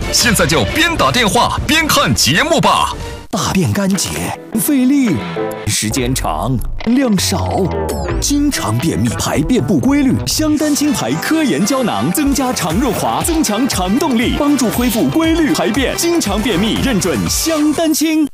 现在就边打电话边看节目吧。 大便干结，费力，时间长，量少，经常便秘，排便不规律。香丹清排科研胶囊增加肠润滑，增强肠动力，帮助恢复规律排便。经常便秘，认准香丹清。